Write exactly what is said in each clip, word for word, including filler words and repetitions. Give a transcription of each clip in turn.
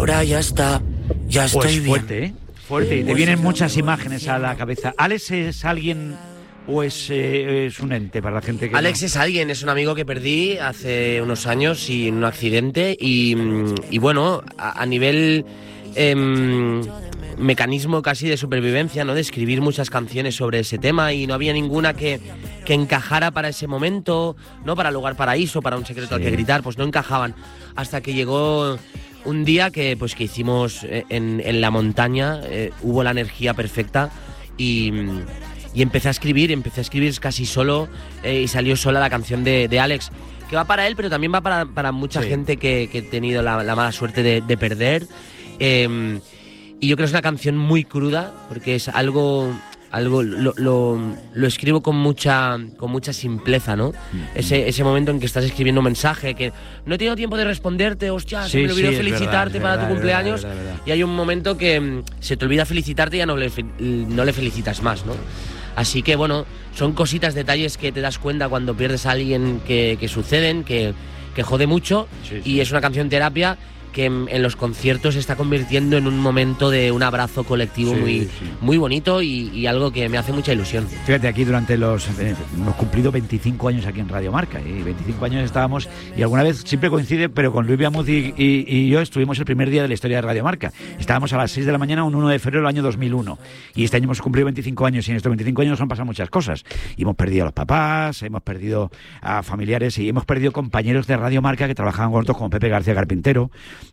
ahora ya está, ya estoy Pues bien. fuerte, ¿eh? Fuerte, y te vienen muchas imágenes a la cabeza. ¿Alex es alguien o es, eh, es un ente para la gente que Alex no? es alguien, es un amigo que perdí hace unos años y en un accidente y, y bueno, a, a nivel eh, mecanismo casi de supervivencia, ¿no? De escribir muchas canciones sobre ese tema y no había ninguna que, que encajara para ese momento, ¿no? Para Lugar Paraíso, para Un secreto sí. al que gritar, pues no encajaban. Hasta que llegó un día que, pues, que hicimos en, en la montaña, eh, hubo la energía perfecta y... Y empecé a escribir, empecé a escribir casi solo eh, y salió sola la canción de, de Alex, que va para él, pero también va para, para mucha sí. gente que, que he tenido la, la mala suerte de, de perder. Eh, y yo creo que es una canción muy cruda, porque es algo... algo lo, lo, lo escribo con mucha con mucha simpleza, ¿no? Mm-hmm. Ese, ese momento en que estás escribiendo un mensaje que no he tenido tiempo de responderte, hostia, se sí, me olvidó sí, felicitarte verdad, para verdad, tu cumpleaños, verdad, verdad, verdad. Y hay un momento que mm, se te olvida felicitarte y ya no le, no le felicitas más, ¿no? Así que bueno, son cositas, detalles que te das cuenta cuando pierdes a alguien que, que suceden, que, que jode mucho, sí, sí. Y es una canción terapia que en, en los conciertos se está convirtiendo en un momento de un abrazo colectivo sí, muy, sí. muy bonito y, y algo que me hace mucha ilusión. Fíjate, aquí durante los... Eh, hemos cumplido veinticinco años aquí en Radio Marca, y veinticinco años estábamos, y alguna vez siempre coincide, pero con Luis Viamuz y, y, y yo estuvimos el primer día de la historia de Radio Marca. Estábamos a las seis de la mañana, un uno de febrero del año dos mil uno, y este año hemos cumplido veinticinco años, y en estos veinticinco años han pasado muchas cosas. Y hemos perdido a los papás, hemos perdido a familiares, y hemos perdido compañeros de Radio Marca que trabajaban con nosotros, como Pepe García Carpintero,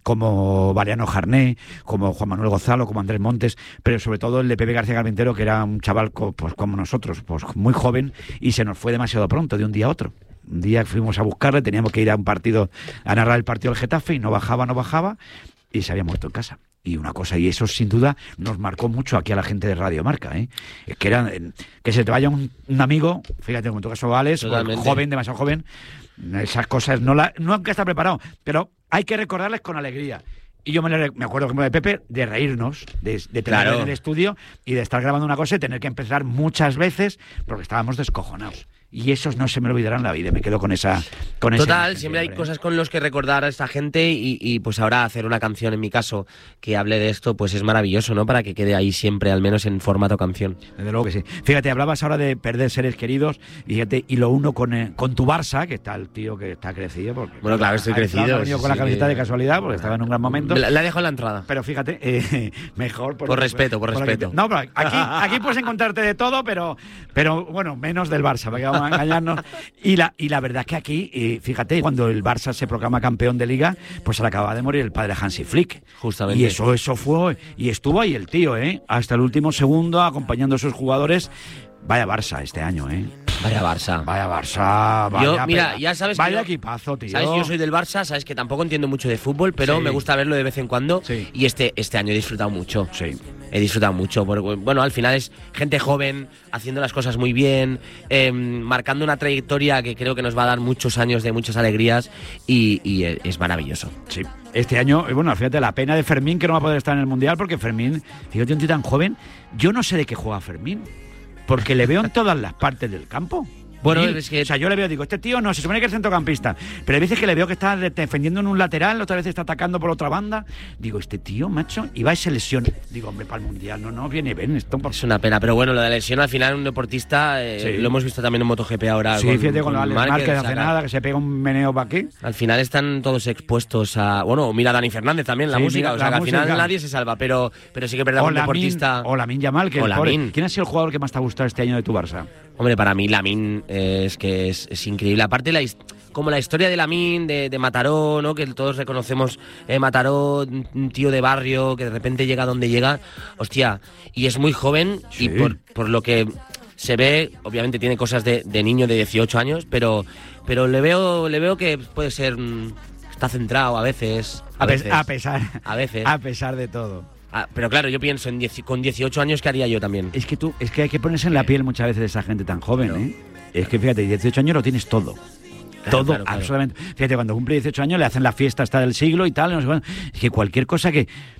como Mariano Jarné, como Juan Manuel Gonzalo, como Andrés Montes, pero sobre todo el de Pepe García Carpintero, que era un chaval co, pues como nosotros, pues muy joven, y se nos fue demasiado pronto, de un día a otro. Un día fuimos a buscarle, teníamos que ir a un partido, a narrar el partido del Getafe, y no bajaba, no bajaba, y se había muerto en casa. Y una cosa, y eso sin duda nos marcó mucho aquí a la gente de Radio Marca, ¿eh? Que era, que se te vaya un, un amigo, fíjate, como en tu caso Alex, joven, demasiado joven, esas cosas no la, no hay que estar preparado, pero hay que recordarles con alegría. Y yo me, me acuerdo como de Pepe, de reírnos, de, de tener claro. en el estudio y de estar grabando una cosa y tener que empezar muchas veces porque estábamos descojonados. Y esos no se me olvidarán la vida, me quedo con esa... Con Total, ese siempre hay cosas con los que recordar a esta gente y, y pues ahora hacer una canción, en mi caso, que hable de esto, pues es maravilloso, ¿no? Para que quede ahí siempre, al menos en formato canción. Desde luego que sí. Fíjate, hablabas ahora de perder seres queridos, y fíjate, y lo uno con, eh, con tu Barça, que está el tío que está crecido. Porque, bueno, claro, estoy crecido. Ha venido sí, con la camiseta sí, de casualidad, porque estaba en un gran momento. La, la dejo en la entrada. Pero fíjate, eh, mejor... Por, por respeto, por, por respeto. Aquí, no, pero aquí, aquí puedes encontrarte de todo, pero, pero bueno, menos del Barça, porque vamos a engañarnos. Y la, y la verdad es que aquí, eh, fíjate, cuando el Barça se proclama campeón de Liga, pues se le acababa de morir el padre Hansi Flick. Justamente. Y eso, eso fue, y estuvo ahí el tío, ¿eh? Hasta el último segundo, acompañando a sus jugadores. Vaya Barça este año, ¿eh? Vaya Barça. Vaya Barça. Vaya, yo, mira, ya sabes vaya que yo, equipazo, tío. Sabes que yo soy del Barça, sabes que tampoco entiendo mucho de fútbol, pero sí. me gusta verlo de vez en cuando. Sí. Y este, este año he disfrutado mucho. Sí. He disfrutado mucho. Porque, bueno, al final es gente joven, haciendo las cosas muy bien, eh, marcando una trayectoria que creo que nos va a dar muchos años de muchas alegrías y, y es maravilloso. Sí. Este año, bueno, fíjate, la pena de Fermín, que no va a poder estar en el Mundial, porque Fermín, fíjate, un tío tan joven, yo no sé de qué juega Fermín, porque le veo en todas las partes del campo. Bueno, y, es que... O sea, yo le veo, digo, este tío no, se supone que es centrocampista, pero hay veces que le veo que está defendiendo en un lateral, otra vez está atacando por otra banda. Digo, este tío, macho, y va y se lesiona. Digo, hombre, para el Mundial, no, no, viene bien esto. Por... Es una pena, pero bueno, lo de la lesión al final, un deportista, eh, sí. lo hemos visto también en MotoGP ahora. Sí, con, fíjate, con, con Alex Márquez, Márquez hace saca... nada, que se pega un meneo para aquí. Al final están todos expuestos a... Bueno, mira a Dani Fernández también, la sí, música, o sea, que al música. final nadie se salva, pero, pero sí que es verdad, un deportista... O Lamine Yamal, que pobre. ¿Quién ha sido el jugador que más te ha gustado este año de tu Barça? Hombre, para mí Lamine eh, es que es, es increíble. Aparte, la, como la historia de Lamine, de, de Mataró, ¿no? Que todos reconocemos eh, Mataró, un tío de barrio que de repente llega donde llega. Hostia, y es muy joven sí. y por, por lo que se ve, obviamente tiene cosas de, de niño de dieciocho años, pero, pero le veo le veo que puede ser... Está centrado a veces. A, a, veces, a pesar. A veces. A pesar de todo. Ah, pero claro, yo pienso, en diez, con dieciocho años, ¿qué haría yo también? Es que tú, es que hay que ponerse en la piel muchas veces de esa gente tan joven, ¿eh? Es que fíjate, dieciocho años lo tienes todo. Claro, todo, claro, claro. absolutamente. Fíjate, cuando cumple dieciocho años le hacen la fiesta hasta del siglo y tal, no sé, bueno, es que cualquier cosa que...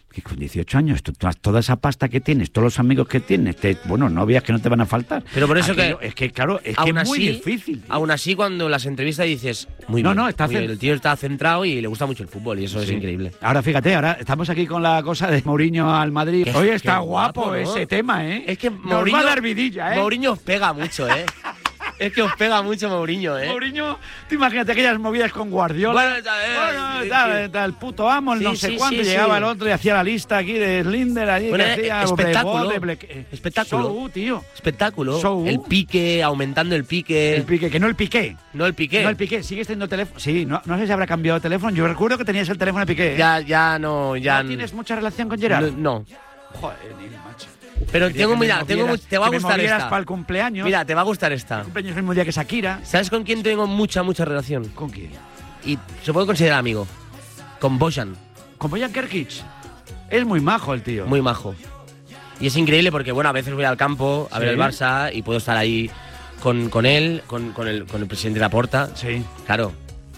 Que con dieciocho años, tú, tú, toda esa pasta que tienes, todos los amigos que tienes, te, bueno, novias que no te van a faltar. Pero por eso Aquello, que... Es que, claro, es que aún es muy así, difícil. Tío. Aún así, cuando las entrevistas dices, muy No, bien, no, está muy cen- bien, el tío está centrado y le gusta mucho el fútbol y eso es Sí. increíble. Ahora fíjate, ahora estamos aquí con la cosa de Mourinho al Madrid. Qué- Oye, está qué guapo, guapo, ¿no? ese tema, ¿eh? Es que Nos Mourinho... va a dar vidilla, ¿eh? Mourinho os pega mucho, ¿eh? Es que os pega mucho Mourinho, ¿eh? Mourinho, tú imagínate aquellas movidas con Guardiola. Bueno, está bien, Bueno, sí, tal, sí. tal, el puto amo, el Sí, no sé sí, cuánto, sí, llegaba sí. el otro y hacía la lista aquí de Slinder, allí, Bueno, que eh, hacía espectáculo. de Black- eh, Espectáculo. show, tío. Espectáculo. Show. El pique, aumentando el pique. El pique, que no el piqué. No el pique. No el piqué, sigues teniendo teléfono. Sí, no, no sé si habrá cambiado de teléfono. Yo recuerdo que tenías el teléfono de piqué. ¿eh? Ya, ya no, ya ¿No tienes mucha relación con Gerard? No. no. Joder, Neil, macho. Pero Quería tengo, que me mira, tengo, movieras- mu- te va a que me gustar movieras esta. para el cumpleaños. Mira, te va a gustar esta. El cumpleaños el mismo día que Shakira. ¿Sabes con quién tengo mucha, mucha relación? ¿Con quién? Y se puede considerar amigo. Con Bojan. Con Bojan Kerkic. Es muy majo el tío. Muy majo. Y es increíble porque, bueno, a veces voy al campo a ver Sí. el Barça y puedo estar ahí con, con él, con, con, el, con el presidente Laporta. Sí. Claro.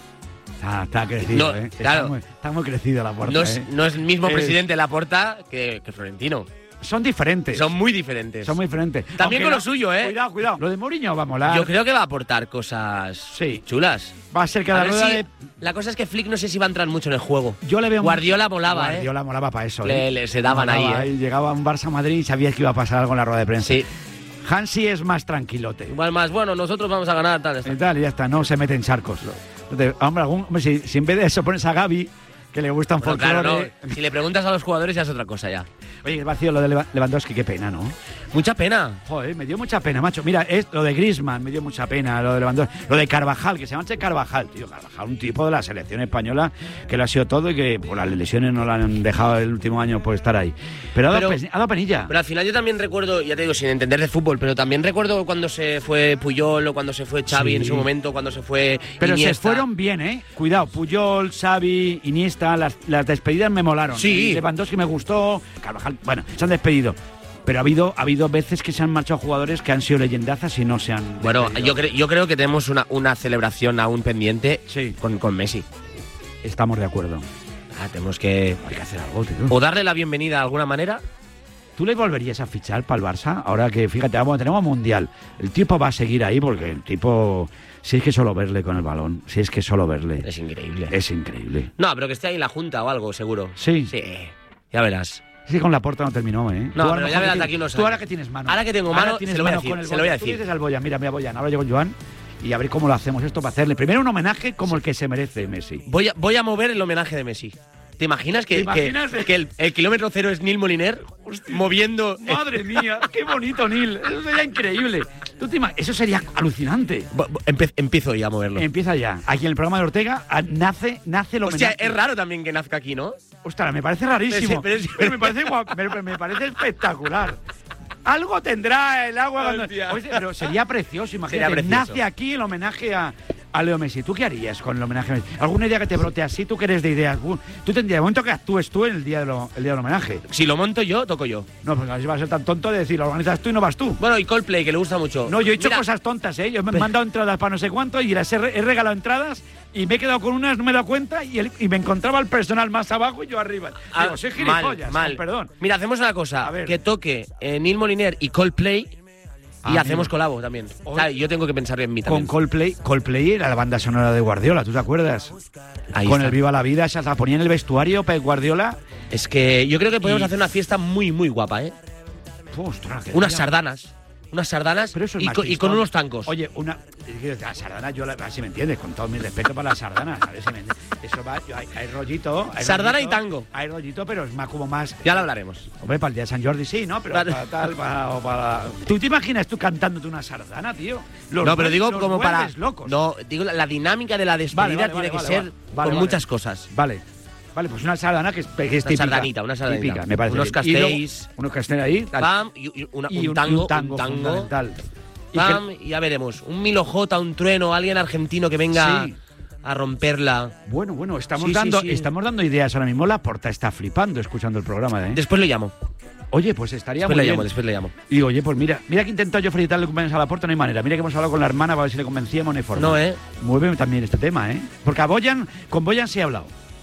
Está, está crecido, No, ¿eh? claro. Está muy, está muy crecido la puerta, No es, ¿eh? no es el mismo Es- presidente Laporta que, que Florentino. Son diferentes. Son muy diferentes. Son muy diferentes. También con la- lo suyo, ¿eh? Cuidado, cuidado. Lo de Mourinho va a molar. Yo creo que va a aportar cosas Sí. chulas. Va a ser que A la ver rueda si- de... La cosa es que Flick no sé si va a entrar mucho en el juego. Yo le veo... Guardiola mucho- molaba, ¿eh? Guardiola molaba para eso, Le- ¿eh? le- se daban ahí, Molaba, ¿eh? Llegaba un Barça-Madrid y sabías que iba a pasar algo en la rueda de prensa. Sí. Hansi es más tranquilote. Igual más, bueno, nosotros vamos a ganar, tal. Y tal, y ya está, no se mete en charcos. Entonces, hombre, algún- hombre, si, si en vez de eso pones a Gaby, que le gustan Bueno, folclore... claro, no. Si le preguntas a los jugadores ya es otra cosa ya. Oye, es vacío lo de Leva- Lewandowski, qué pena, ¿no? Mucha pena. Joder, me dio mucha pena, macho. Mira, es, lo de Griezmann me dio mucha pena, lo de Lewandowski, lo de Carvajal, que se llama Carvajal, tío. Carvajal, un tipo de la selección española que lo ha sido todo y que por las lesiones no lo han dejado el último año por estar ahí. Pero ha dado, Pero- pe- ha dado penilla. Pero al final yo también recuerdo, ya te digo, sin entender de fútbol, pero también recuerdo cuando se fue Puyol o cuando se fue Xavi Sí. en su momento, cuando se fue Pero se Iniesta. fueron bien, ¿eh? Cuidado, Puyol, Xavi, Iniesta, las, las despedidas me molaron. Sí. Lewandowski me gustó, Carvajal, bueno, se han despedido. Pero ha habido, ha habido veces que se han marchado jugadores que han sido leyendazas y no se han Bueno, despedido. yo, cre- yo creo que tenemos una, una celebración aún pendiente Sí. con, con Messi. Estamos de acuerdo. Ah, tenemos que Hay que hacer algo, tío. o darle la bienvenida de alguna manera. ¿Tú le volverías a fichar para el Barça? Ahora que, fíjate, vamos, tenemos Mundial. El tipo va a seguir ahí porque el tipo... Si es que solo verle con el balón, si es que solo verle. Es increíble. Es increíble. No, pero que esté ahí en la junta o algo, seguro. Sí. Sí, ya verás. Es que con la puerta no terminó, ¿eh? No, Tú a lo pero ya mejor verás que de aquí unos Tú años. ahora que tienes mano. Ahora que tengo mano, tienes se lo voy a mano decir, con el se lo voy a Boyan. Tú decir. dices al Boyan, mira, mira, Boyan, ahora llego Joan y a ver cómo lo hacemos esto para hacerle primero un homenaje como el que se merece Messi. Voy a, voy a mover el homenaje de Messi. ¿Te imaginas que, ¿Te imaginas? que, que el, el kilómetro cero es Neil Moliner moviendo... Madre mía, qué bonito, Neil. Eso sería increíble. ¿Tú te ima- Eso sería alucinante. Bo- bo- empe- empiezo ya a moverlo. Empieza ya. Aquí en el programa de Ortega a- nace, nace el Hostia, homenaje. es raro también que nazca aquí, ¿no? Ostras, me parece rarísimo. Pero sí, Pero, pero sí. me parece guap- pero- pero me parece espectacular. Algo tendrá el agua cuando... Hostia. Oye, pero sería precioso, imagínate. Sería precioso. Nace aquí el homenaje a, a Leo Messi. ¿Tú qué harías con el homenaje a Messi? ¿Alguna idea que te brote así? ¿Tú que eres de ideas? Tú tendrías el momento que actúes tú en el día, de lo- el día del homenaje. Si lo monto yo, toco yo. No, porque así vas a ser tan tonto de decir, lo organizas tú y no vas tú. Bueno, y Coldplay, que le gusta mucho. No, yo he hecho Mira, cosas tontas, ¿eh? Yo me he mandado entradas para no sé cuánto y las he, re- he regalado entradas y me he quedado con unas, no me he dado cuenta y, el- y me encontraba el personal más abajo y yo arriba. ah, Digo, soy gilipollas, mal, mal. con perdón. Mira, hacemos una cosa. A ver. Que toque eh, Neil Moliner y Coldplay y Ah, hacemos mira. colabo también. Hoy- O sea, yo tengo que pensar en mí Con también. Coldplay, Coldplay era la banda sonora de Guardiola, ¿tú te acuerdas? Ahí Con está. el Viva la Vida, esa la ponía en el vestuario, Pep Guardiola. Es que yo creo que podemos Y- hacer una fiesta muy, muy guapa, ¿eh? Ostras, qué Unas día. sardanas. Unas sardanas Pero eso es y, con, y machistón. con unos tancos. Oye, una. La sardana, yo la, a ver si me entiendes, con todo mi respeto para la sardana, a ver si me entiendes. Eso va, yo- hay, hay rollito. Hay Sardana rollito, y tango. Hay rollito, pero es más como más. Ya lo hablaremos. Hombre, para el día de San Jordi sí, ¿no? Pero Vale. para tal, para, o para. ¿Tú te imaginas tú cantándote una sardana, tío? Los no, pero vuel- digo los como para. vuelves locos. No, digo la, la dinámica de la despedida Vale, vale, tiene vale, que vale, ser vale. con Vale, vale. muchas cosas. Vale. Vale, pues una sardana que es, que es Una típica. sardanita, una sardanita. Típica, me parece. Unos bien. Y luego, castells. unos castells ahí. tal. Pam, y, y una- y un, tango, un tango. fundamental. Y Pam, que- y ya veremos. Un Milo J, un trueno, alguien argentino que venga Sí. a romperla. Bueno, bueno, estamos, Sí, sí, dando, sí. estamos dando ideas ahora mismo. La Porta está flipando escuchando el programa, ¿eh? Después lo llamo. Oye, pues estaría Después muy le bien. llamo, después le llamo. Y oye, pues mira, mira que he intentado yo felicitarle el cumpleaños a la Porta, no hay manera. Mira que hemos hablado con la hermana para ver si le convencíamos, no hay forma. No, ¿eh? Mueve también este tema, ¿eh? Porque a Boyan, con Boyan sí he hablado.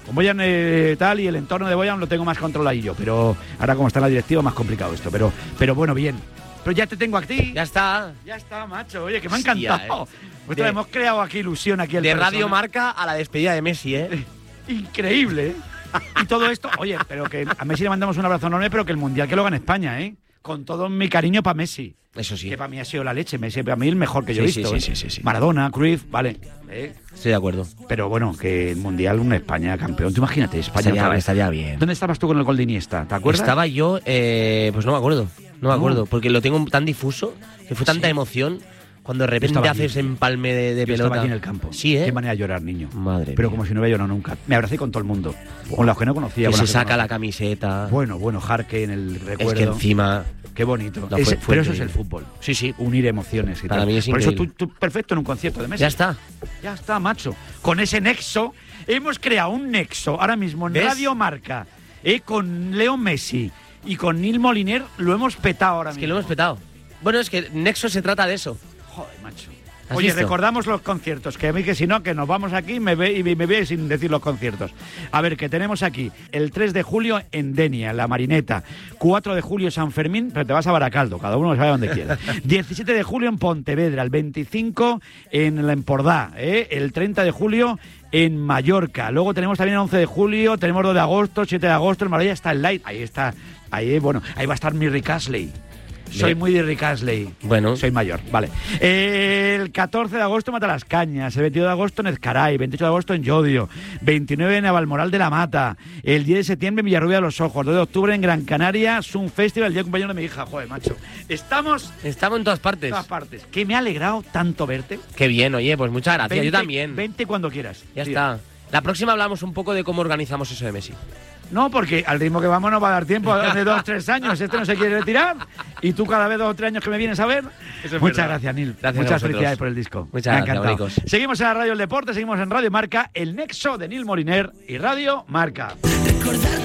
Con Boyan eh, tal, y el entorno de Boyan lo tengo más controladillo, pero ahora como está la directiva más complicado esto, pero, pero bueno, bien. Pero ya te tengo a ti. Ya está. Ya está, macho. Oye, que me ha Hostia, encantado. eh. Pues De- hemos creado aquí ilusión aquí el De persona. Radio Marca a la despedida de Messi, ¿eh? Increíble, ¿eh? Y todo esto, oye, pero que a Messi le mandamos un abrazo enorme, pero que el Mundial que lo gane España, ¿eh? Con todo mi cariño para Messi. Eso sí. Que para mí ha sido la leche. Messi para mí el mejor que yo he Sí, visto. sí, ¿eh? sí, sí, sí. Maradona, Cruyff, vale. ¿eh? Estoy de acuerdo. Pero bueno, que el Mundial, una España campeón. Tú imagínate, España Estaría, otra vez. estaría bien. ¿Dónde estabas tú con el gol de Iniesta? ¿Te acuerdas? Estaba yo, eh, pues no me acuerdo. No me No. acuerdo, porque lo tengo tan difuso, que fue tanta Sí. emoción, cuando de repente estaba haces aquí. empalme de, de Yo pelota. estaba aquí en el campo. Sí, ¿eh? Qué manera de llorar, niño. Madre Pero mía. como si no hubiera llorado nunca. Me abracé con todo el mundo. Con los que no conocía. Que con se los que saca la conocía. camiseta. Bueno, bueno, Jarque en el recuerdo. es que encima... Qué bonito. La fue- Ese- fue pero eso es increíble. el fútbol. Sí, sí. Unir emociones y Para tal. mí es Por eso tú, increíble. tú perfecto en un concierto de Messi. Ya está. Ya está, macho. Con ese nexo, hemos creado un nexo ahora mismo en ¿Ves? Radio Marca, eh, con Leo Messi y con Neil Moliner, lo hemos petado ahora Es mismo. que lo hemos petado. Bueno, es que Nexo se trata de eso. Joder, macho. ¿Has Oye, visto? recordamos los conciertos, que a mí que si no, que nos vamos aquí me ve, y me ve sin decir los conciertos. A ver, que tenemos aquí el tres de julio en Denia, en La Marineta, cuatro de julio San Fermín, pero te vas a Baracaldo, cada uno sabe donde quiera. diecisiete de julio en Pontevedra, el veinticinco en la Empordà, ¿eh? el treinta de julio en Mallorca. Luego tenemos también el once de julio, tenemos dos de agosto, siete de agosto, en Marbella está el Light, ahí está, ahí, bueno, ahí va a estar mi Rick Astley. Soy Le- muy de Rick Astley. Bueno. Soy mayor, vale. El catorce de agosto en Matalascañas, el veintidós de agosto en Ezcaray, veintiocho de agosto en Llodio, veintinueve en Navalmoral de la Mata, el diez de septiembre en Villarrubia de los Ojos, dos de octubre en Gran Canaria, Sun Festival, el día de cumpleaños de mi hija. Joder, macho. Estamos Estamos en todas en partes. todas partes. Que me ha alegrado tanto verte. Qué bien, oye, pues muchas gracias. Vente- Yo también. Vente cuando quieras. Ya tío. está. La próxima hablamos un poco de cómo organizamos eso de Messi. No, porque al ritmo que vamos no va a dar tiempo de dos, tres años. Este no se quiere retirar. Y tú cada vez dos o tres años que me vienes a ver. Eso es Muchas verdad. gracias, Nil. Gracias a Muchas vosotros. felicidades por el disco. Muchas Me ha gracias, encantado. bonicos. Seguimos en la Radio El Deporte, seguimos en Radio Marca, el nexo de Nil Moliner y Radio Marca. Recordarte